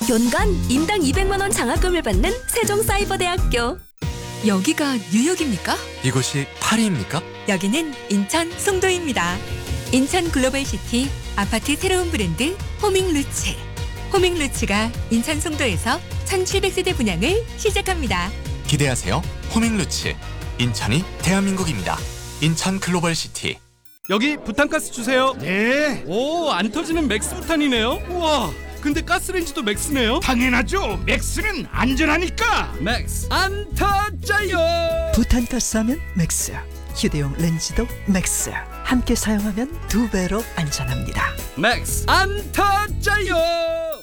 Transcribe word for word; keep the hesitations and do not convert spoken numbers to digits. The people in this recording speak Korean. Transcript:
연간 인당 이백만 원 장학금을 받는 세종사이버대학교. 여기가 뉴욕입니까? 이곳이 파리입니까? 여기는 인천 송도입니다. 인천 글로벌시티 아파트 새로운 브랜드 호밍루츠. 호밍루츠가 인천 송도에서 천칠백 세대 분양을 시작합니다. 기대하세요. 호밍루츠. 인천이 대한민국입니다. 인천 글로벌시티. 여기 부탄가스 주세요. 네, 오, 안 터지는 맥스 부탄이네요. 우와, 근데 가스레인지도 맥스네요. 당연하죠. 맥스는 안전하니까. 맥스 안 터져요. 부탄가스 하면 맥스, 휴대용 렌즈도 맥스. 함께 사용하면 두 배로 안전합니다. 맥스 안 터져요.